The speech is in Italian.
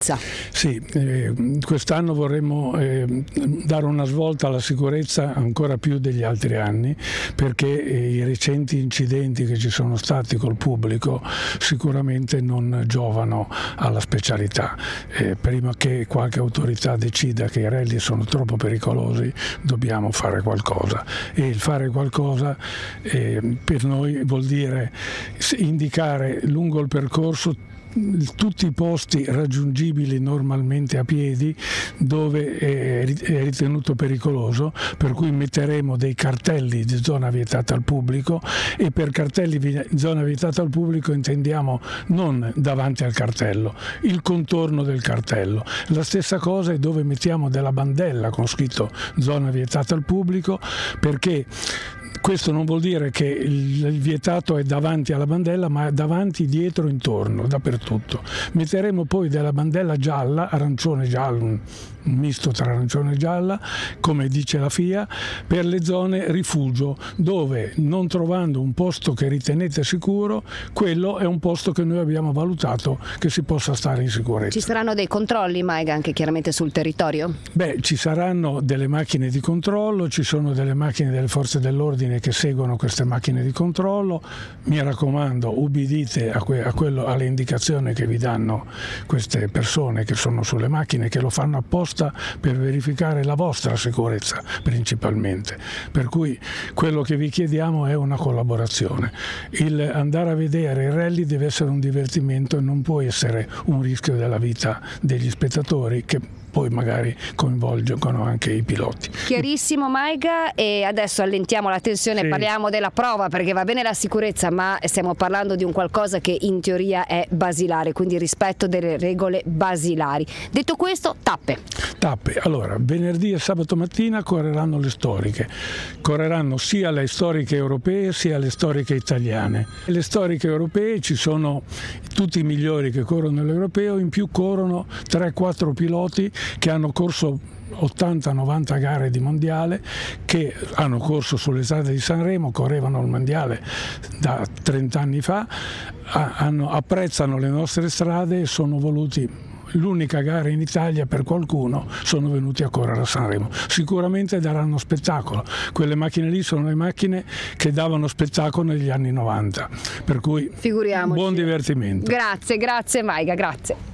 Sì, quest'anno vorremmo dare una svolta alla sicurezza ancora più degli altri anni, perché i recenti incidenti che ci sono stati col pubblico sicuramente non giovano alla specialità. Prima che qualche autorità decida che i rally sono troppo pericolosi, dobbiamo fare qualcosa, e il fare qualcosa per noi vuol dire indicare lungo il percorso tutti i posti raggiungibili normalmente a piedi dove è ritenuto pericoloso, per cui metteremo dei cartelli di zona vietata al pubblico, e per cartelli di zona vietata al pubblico intendiamo non davanti al cartello, il contorno del cartello. La stessa cosa è dove mettiamo della bandella con scritto zona vietata al pubblico, perché questo non vuol dire che il vietato è davanti alla bandella, ma davanti, dietro, intorno, dappertutto. Metteremo poi della bandella gialla, arancione giallo, un misto tra arancione e gialla, come dice la FIA, per le zone rifugio, dove, non trovando un posto che ritenete sicuro, quello è un posto che noi abbiamo valutato che si possa stare in sicurezza. Ci saranno dei controlli, Maiga, anche chiaramente sul territorio? Ci saranno delle macchine di controllo, ci sono delle macchine delle forze dell'ordine che seguono queste macchine di controllo. Mi raccomando, ubbidite alle indicazioni che vi danno queste persone che sono sulle macchine, che lo fanno apposta per verificare la vostra sicurezza principalmente. Per cui quello che vi chiediamo è una collaborazione. Il andare a vedere il rally deve essere un divertimento e non può essere un rischio della vita degli spettatori, che poi magari coinvolgono anche i piloti. Chiarissimo, Maiga, e adesso allentiamo la tensione, sì. Parliamo della prova, perché va bene la sicurezza, ma stiamo parlando di un qualcosa che in teoria è basilare, quindi rispetto delle regole basilari. Detto questo, tappe. Allora, venerdì e sabato mattina correranno le storiche. Correranno sia le storiche europee sia le storiche italiane. Le storiche europee ci sono tutti i migliori che corrono l'europeo, in più corrono 3-4 piloti che hanno corso 80-90 gare di mondiale, che hanno corso sulle strade di Sanremo, correvano il mondiale da 30 anni fa, apprezzano le nostre strade e sono voluti. L'unica gara in Italia per qualcuno, sono venuti a correre a Sanremo. Sicuramente daranno spettacolo. Quelle macchine lì sono le macchine che davano spettacolo negli anni 90. Per cui buon divertimento. Grazie Maiga, grazie.